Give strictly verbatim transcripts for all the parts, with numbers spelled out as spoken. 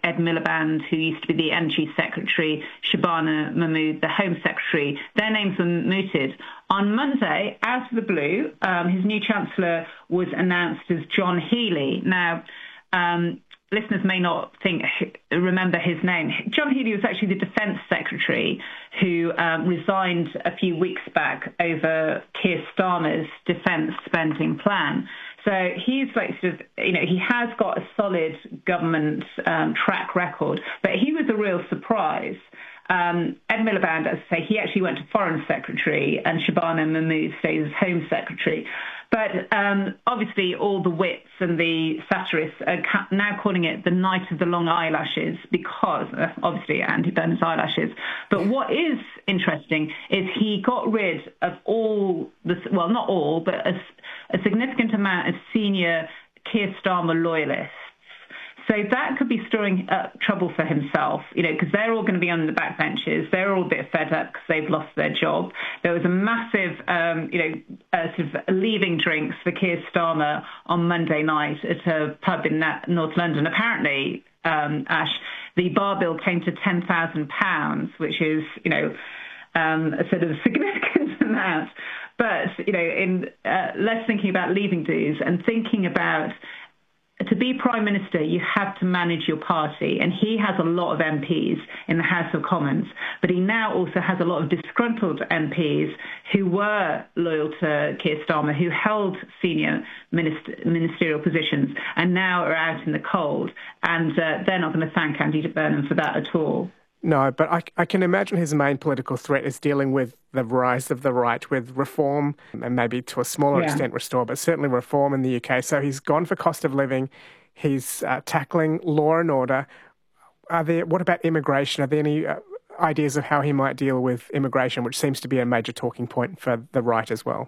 Ed Miliband, who used to be the Energy Secretary, Shabana Mahmood, the Home Secretary. Their names were mooted. On Monday, out of the blue, um, his new Chancellor was announced as John Healey. Now, um, listeners may not think remember his name. John Healey was actually the Defence Secretary who um, resigned a few weeks back over Keir Starmer's defence spending plan. So he's like sort of, you know, he has got a solid government um, track record, but he was a real surprise. Um, Ed Miliband, as I say, he actually went to Foreign Secretary, and Shabana Mahmood stays as Home Secretary. But um, obviously all the wits and the satirists are ca- now calling it the night of the long eyelashes because, uh, obviously, Andy Burnham's eyelashes. But what is interesting is he got rid of all, the, well, not all, but a, a significant amount of senior Keir Starmer loyalists. So that could be stirring up trouble for himself, you know, because they're all going to be on the backbenches. They're all a bit fed up because they've lost their job. There was a massive, um, you know, uh, sort of leaving drinks for Keir Starmer on Monday night at a pub in North London. Apparently, um, Ash, the bar bill came to ten thousand pounds, which is, you know, um, a sort of significant amount. But, you know, in uh, less thinking about leaving dues and thinking about to be Prime Minister, you have to manage your party, and he has a lot of M Ps in the House of Commons, but he now also has a lot of disgruntled M Ps who were loyal to Keir Starmer, who held senior minister, ministerial positions, and now are out in the cold, and uh, they're not going to thank Andy Burnham for that at all. No, but I, I can imagine his main political threat is dealing with the rise of the right, with reform, and maybe to a smaller yeah. extent restore, but certainly reform in the U K. So he's gone for cost of living. He's uh, tackling law and order. Are there? What about immigration? Are there any uh, ideas of how he might deal with immigration, which seems to be a major talking point for the right as well?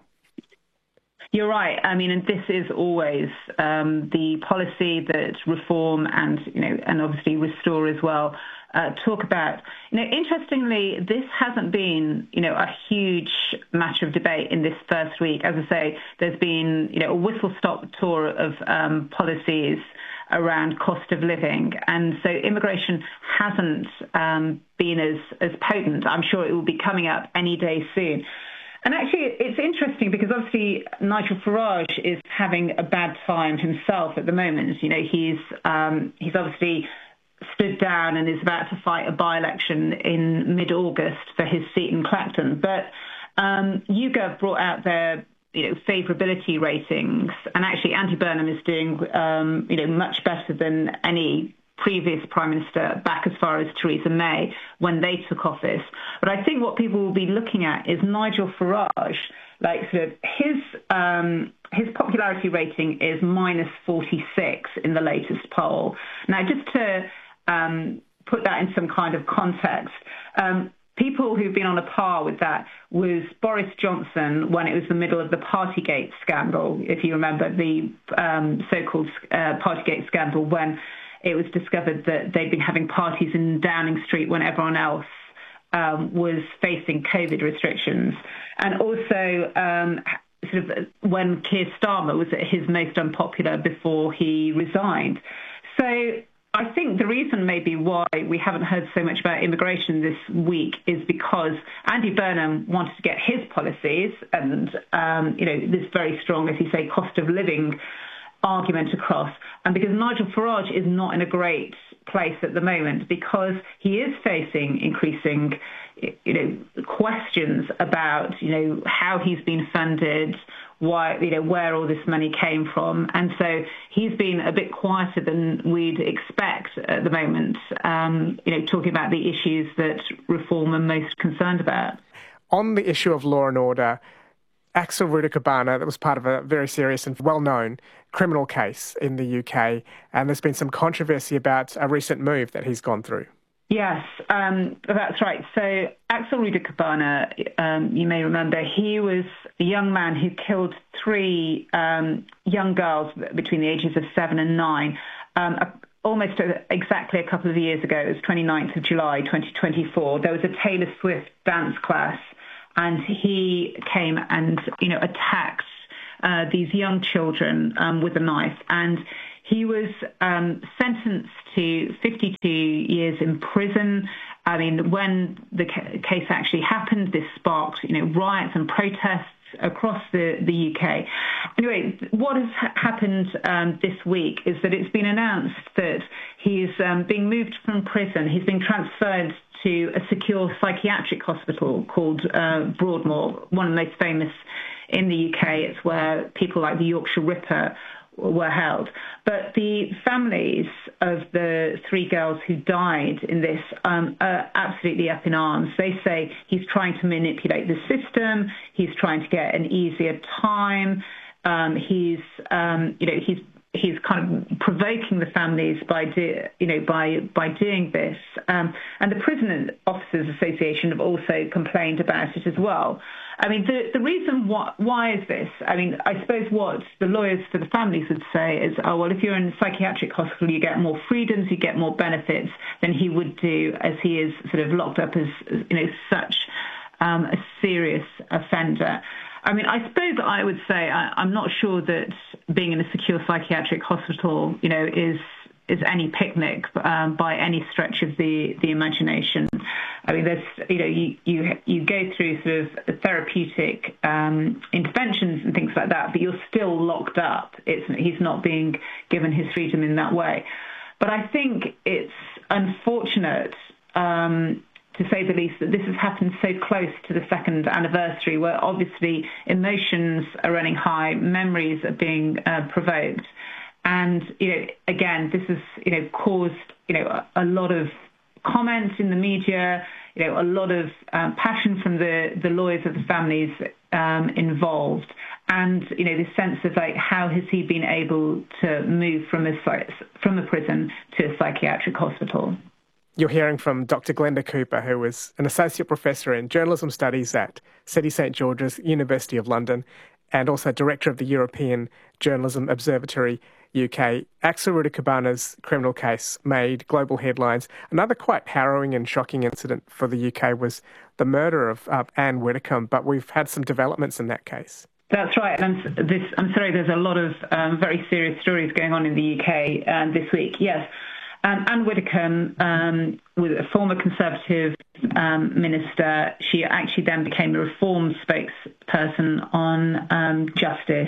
You're right. I mean, and this is always um, the policy that reform and, you know, and obviously restore as well uh, talk about. You know, interestingly, this hasn't been, you know, a huge matter of debate in this first week. As I say, there's been, you know, a whistle-stop tour of um, policies around cost of living. And so immigration hasn't um, been as, as potent. I'm sure it will be coming up any day soon. And actually, it's interesting because obviously Nigel Farage is having a bad time himself at the moment. You know, he's um, he's obviously stood down and is about to fight a by-election in mid-August for his seat in Clacton. But um, YouGov brought out their, you know, favourability ratings, and actually Andy Burnham is doing, um, you know, much better than any previous Prime Minister back as far as Theresa May when they took office. But I think what people will be looking at is Nigel Farage, like sort of his um, his popularity rating is minus forty-six in the latest poll. Now, just to um, put that in some kind of context, um, people who've been on a par with that was Boris Johnson when it was the middle of the Partygate scandal, if you remember the um, so-called uh, Partygate scandal, when it was discovered that they'd been having parties in Downing Street when everyone else um, was facing COVID restrictions. And also um, sort of when Keir Starmer was at his most unpopular before he resigned. So I think the reason maybe why we haven't heard so much about immigration this week is because Andy Burnham wanted to get his policies and, um, you know, this very strong, as you say, cost of living argument across, and because Nigel Farage is not in a great place at the moment because he is facing increasing, you know, questions about, you know, how he's been funded, why, you know, where all this money came from, and so he's been a bit quieter than we'd expect at the moment, um, you know, talking about the issues that Reform are most concerned about. On the issue of law and order, Axel Rudakabana, that was part of a very serious and well-known criminal case in the U K, and there's been some controversy about a recent move that he's gone through. Yes, um, that's right. So Axel Rudakabana, um, you may remember, he was a young man who killed three um, young girls between the ages of seven and nine, um, almost exactly a couple of years ago. It was twenty-ninth of July, twenty twenty-four. There was a Taylor Swift dance class, and he came and, you know, attacked uh, these young children um, with a knife. And he was um, sentenced to fifty-two years in prison. I mean, when the ca- case actually happened, this sparked, you know, riots and protests across the, the U K. Anyway, what has ha- happened um, this week is that it's been announced that he's um, being moved from prison. He's been transferred to a secure psychiatric hospital called uh, Broadmoor, one of the most famous in the U K. It's where people like the Yorkshire Ripper were held. But the families of the three girls who died in this um, are absolutely up in arms. They say he's trying to manipulate the system. He's trying to get an easier time. Um, he's, um, you know, he's he's kind of provoking the families by, do, you know, by by doing this. Um, and the Prison Officers Association have also complained about it as well. I mean, the, the reason why, why is this? I mean, I suppose what the lawyers for the families would say is, oh, well, if you're in a psychiatric hospital, you get more freedoms, you get more benefits than he would do as he is sort of locked up as, you know, such um, a serious offender. I mean, I suppose I would say I, I'm not sure that being in a secure psychiatric hospital, you know, is is any picnic um, by any stretch of the, the imagination. I mean, there's, you know, you, you, you go through sort of therapeutic um, interventions and things like that, but you're still locked up. It's, he's not being given his freedom in that way. But I think it's unfortunate, um, to say the least, that this has happened so close to the second anniversary, where obviously emotions are running high, memories are being uh, provoked. And, you know, again, this has, you know, caused, you know, a, a lot of comments in the media, you know, a lot of um, passion from the, the lawyers of the families um, involved. And, you know, this sense of, like, how has he been able to move from a, from a prison to a psychiatric hospital? You're hearing from Doctor Glenda Cooper, who was an Associate Professor in Journalism Studies at City St George's, University of London, and also Director of the European Journalism Observatory U K. Axel Rudakabana's criminal case made global headlines. Another quite harrowing and shocking incident for the U K was the murder of uh, Anne Widdecombe, but we've had some developments in that case. That's right. And I'm, this, I'm sorry, there's a lot of um, very serious stories going on in the U K uh, this week. Yes. Um, Anne Widdecombe um, was a former Conservative um, minister. She actually then became a Reform spokesperson on um, justice.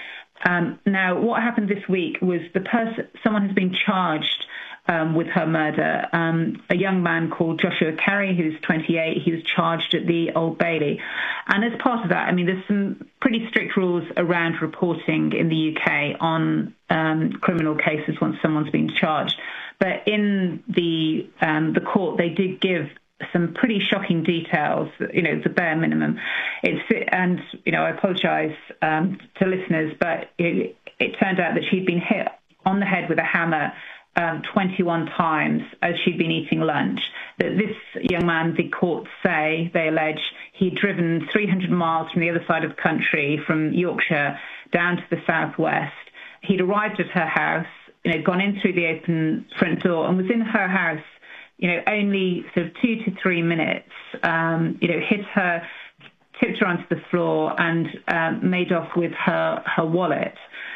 Um, now, what happened this week was the person, someone has been charged um, with her murder. Um, a young man called Joshua Carey, who's twenty-eight, he was charged at the Old Bailey. And as part of that, I mean, there's some pretty strict rules around reporting in the U K on um, criminal cases once someone's been charged. But in the um, the court, they did give some pretty shocking details, you know, the bare minimum. It's and you know, I apologise um, to listeners, but it, it turned out that she'd been hit on the head with a hammer um, twenty-one times as she'd been eating lunch. That this young man, the courts say, they allege, he'd driven three hundred miles from the other side of the country, from Yorkshire down to the southwest. He'd arrived at her house, you know, gone in through the open front door and was in her house, you know, only sort of two to three minutes, um, you know, hit her, tipped her onto the floor and um, made off with her, her wallet.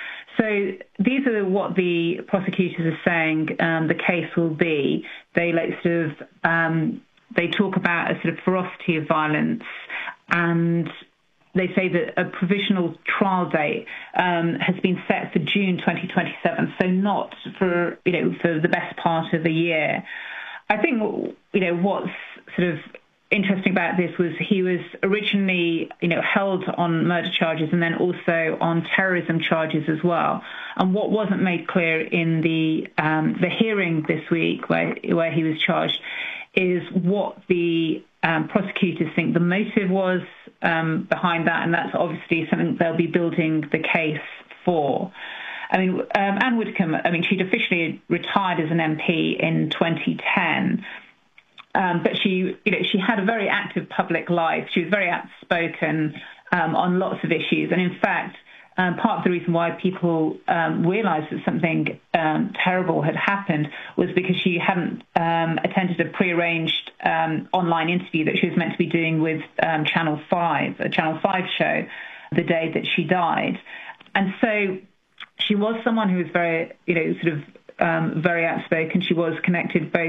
So these are what the prosecutors are saying um, the case will be. They like sort of, um, they talk about a sort of ferocity of violence, and they say that a provisional trial date um, has been set for June twenty twenty-seven, so not for, you know, for the best part of the year. I think, you know, what's sort of interesting about this was he was originally, you know, held on murder charges and then also on terrorism charges as well. And what wasn't made clear in the um, the hearing this week where where he was charged is what the um, prosecutors think the motive was um, behind that, and that's obviously something they'll be building the case for. I mean, um, Anne Widdecombe, I mean, she'd officially retired as an M P in twenty ten, um, but she, you know, she had a very active public life. She was very outspoken um, on lots of issues, and in fact, um, part of the reason why people um, realised that something um, terrible had happened was because she hadn't um, attended a prearranged um, online interview that she was meant to be doing with um, Channel five, a Channel five show, the day that she died, and so she was someone who was very, you know, sort of um, very outspoken. She was connected both